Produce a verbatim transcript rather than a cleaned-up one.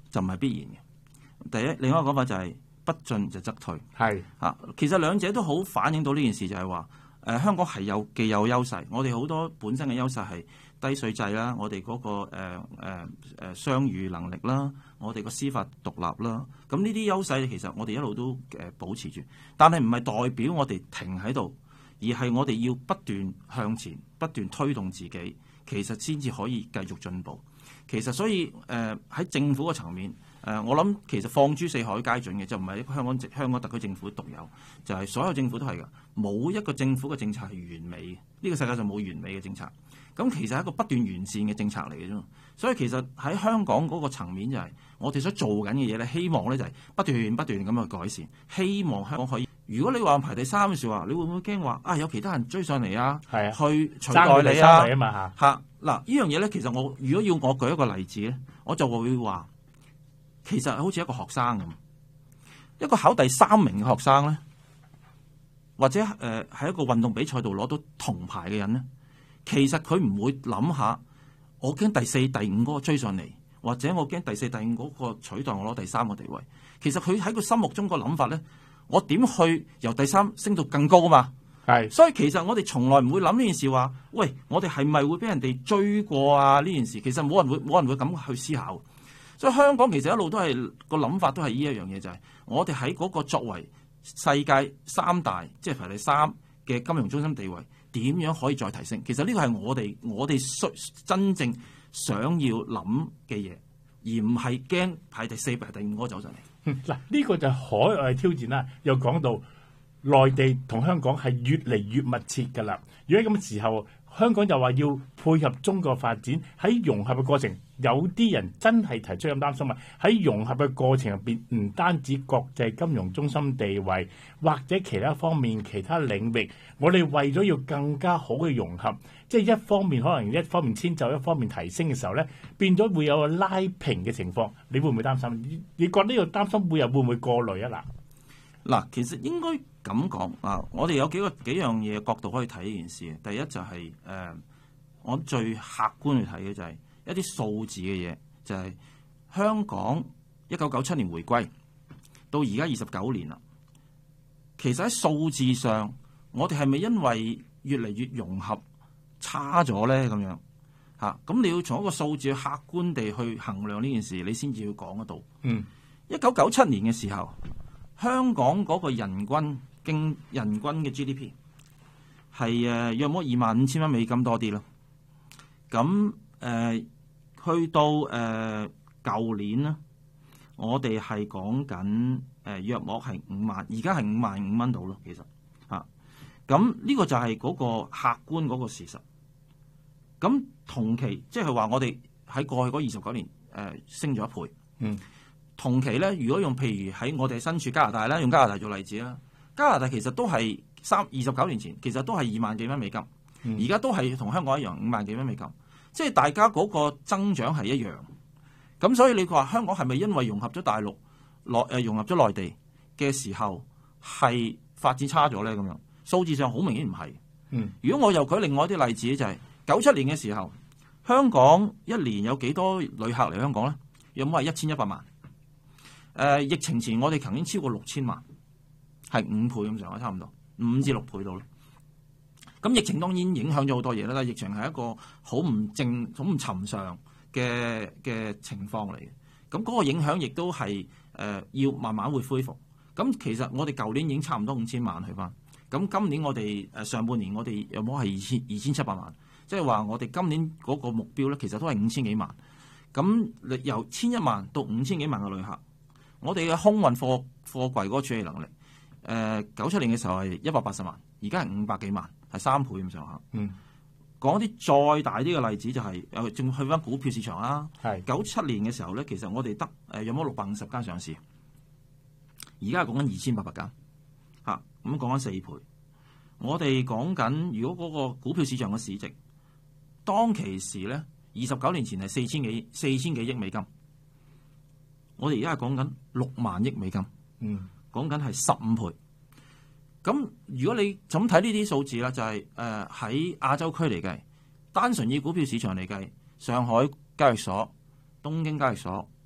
就唔係必然嘅。第一，另外一個講法就係不進就則退。 係啊，其實兩者都好反映到呢件事，就係話誒香港係有既有優勢，我哋好多本身嘅優勢係低稅制啦，我哋嗰、個誒誒誒商譽能力啦，我哋個司法獨立啦，咁呢啲優勢其實我哋一路都誒保持住，但係唔係代表我哋停喺度，而係我哋要不斷向前，不斷推動自己，其實先至可以繼續進步。其實所以誒喺、呃、政府嘅層面。誒、呃，我諗其實放諸四海皆準嘅，就唔係香港香港特區政府獨有，就係、是、所有政府都係㗎，冇一個政府嘅政策係完美嘅。呢、這個世界上冇完美嘅政策，咁其實係一個不斷完善嘅政策嚟嘅啫。所以其實喺香港嗰個層面就係、是、我哋所做緊嘅嘢咧，希望咧就係不斷不斷咁去改善，希望香港可以。如果你話排第三嘅時候話，你會唔會驚話啊有其他人追上嚟啊？ 係啊， 去取代你啊？ 啊嘛嚇嚇嗱，呢樣嘢咧，其實我如果要我舉一個例子咧，我就會話。其實好似一個學生咁，一個考第三名嘅學生咧，或者誒喺、呃、一個運動比賽度攞到銅牌嘅人咧，其實佢唔會諗下，我驚第四、第五嗰個追上嚟，或者我驚第四、第五嗰個取代我攞第三個地位。其實佢喺佢心目中個諗法咧，我點去由第三升到更高啊嘛？ 係， 所以其實我哋從來唔會諗呢件事話，喂，我哋係咪會俾人哋追過啊？呢件事其實冇人會冇人會咁去思考。所以香港其實一路都係個諗法都係呢一樣嘢，就係、是、我哋喺嗰個作為世界三大即係排第三嘅金融中心地位，點樣可以再提升？其實呢個係我哋我哋需真正想要諗嘅嘢，而唔係驚排第四、排第五個走上嚟。 嗱，呢個就係海外挑戰啦。又講到內地同香港係越嚟越密切㗎啦。如果咁嘅時候，香港又話要配合中國發展，喺融合嘅過程，有啲人真係提出咁擔心啊！喺融合嘅過程入邊，唔單止國際金融中心地位，或者其他方面、其他領域，我哋為咗要更加好嘅融合，即係一方面可能一方面遷就，一方面提升嘅時候咧，變咗會有個拉平嘅情況。你會唔會擔心？你你覺得呢個擔心會又會唔會過慮啊？嗱嗱，其實應該咁講啊，我哋有幾個幾樣嘢角度可以睇呢件事。第一就係、是、誒、呃，我最客觀去睇嘅就係、是。一啲數字嘅嘢，就係、是、香港一九九七年回歸到而家二十九年啦。其實喺數字上，我哋係咪因為越嚟越融合差咗咧？咁樣嚇，咁你要從一個數字客觀地去衡量呢件事，你先至要講得到。嗯，一九九七年嘅時候，香港嗰個人均經人均嘅 G D P 係誒約莫二萬五千蚊美金多啲咯。咁誒。呃去到誒舊、呃、年啦，我哋係講緊誒約莫係五萬，而家係五萬五蚊到咯。其實嚇，咁、啊、呢個就係嗰個客觀嗰個事實。咁同期即係話我哋喺過去嗰二十九年誒、呃、升咗一倍。嗯，同期咧，如果用譬如喺我哋身處加拿大啦，用加拿大做例子啦，加拿大其實都係三二十九年前，其實都係二萬幾蚊美金，而家、嗯、都係同香港一樣五萬幾蚊美金。即係大家嗰個增長係一樣，咁所以你話香港係咪因為融合咗大陸內誒融合咗內地嘅時候係發展差咗咧？咁樣數字上好明顯唔係。嗯，如果我又舉另外一啲例子，就係九七年嘅時候，香港一年有幾多旅客嚟香港咧？有冇係一千一百萬？誒、呃，疫情前我哋曾經超過六千萬，係五倍咁上下，差唔多五至六倍到啦。咁疫情當然影響咗好多嘢啦，但係疫情係一個好唔正、好唔尋常嘅嘅情況嚟嘅。咁嗰個影響亦都係誒、呃、要慢慢會恢復。咁其實我哋舊年已經差唔多五千萬去翻。咁今年我哋誒上半年我哋有冇係二千二千七百萬？即係話我哋今年嗰個目標咧，其實都係五千幾萬。咁由千一萬到五千幾萬嘅旅客，我哋嘅空運貨貨櫃嗰個處理能力，誒九七年嘅時候係一百八十萬，而家係五百幾萬。係三倍咁上下。嗯，講啲再大啲嘅例子就係、是，誒，仲去翻股票市場啦。係九七年嘅時候咧，其實我哋得誒有冇六百五十間上市，而家係講緊二千八百間。嚇，咁講緊四倍。我哋講緊，如果嗰個股票市場嘅市值，當其時咧，二十九年前係四千幾四千幾億美金，我哋而家係講緊六萬億美金。嗯，講緊係十五倍。咁如果你咁睇呢啲數字啦，就係誒喺亞洲區嚟計，單純以股票市場嚟計，上海交易所、東京交易所、